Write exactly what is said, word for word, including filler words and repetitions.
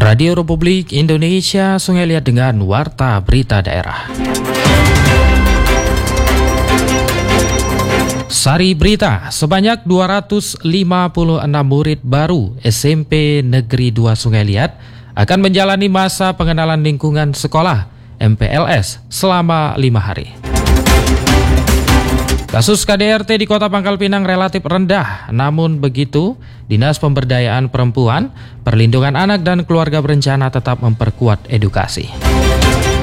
Radio Republik Indonesia, Sungai Liat dengan Warta Berita Daerah. Sari berita, sebanyak dua ratus lima puluh enam murid baru S M P Negeri dua Sungai Liat akan menjalani masa pengenalan lingkungan sekolah M P L S selama lima hari. Kasus K D R T di Kota Pangkal Pinang relatif rendah, namun begitu, Dinas Pemberdayaan Perempuan, Perlindungan Anak dan Keluarga Berencana tetap memperkuat edukasi.